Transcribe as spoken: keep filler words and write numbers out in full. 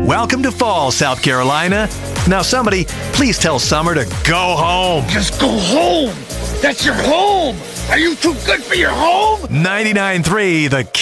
Welcome to fall, South Carolina. Now somebody, please tell Summer to go home. Just go home. That's your home. Are you too good for your home? ninety-nine point three The